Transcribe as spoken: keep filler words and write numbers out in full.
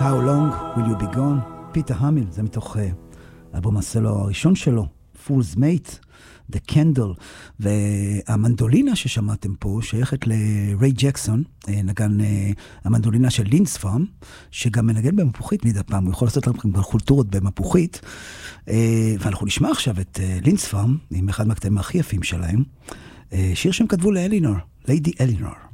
How long will you be gone? פיטר המיל, זה מתוך אלבום הסולו הראשון שלו, Fool's Mate, The Candle, והמנדולינה ששמעתם פה שייכת לריי ג'קסון, נגן המנדולינה של לינס פארם, שגם מנגן במפוחית מדי פעם, הוא יכול לעשות לכם חולטורות במפוחית, ואנחנו נשמע עכשיו את לינס פארם, עם אחד מהקטעים הכי יפים שלהם, שיר שהם כתבו לאלינור, ליידי אלינור.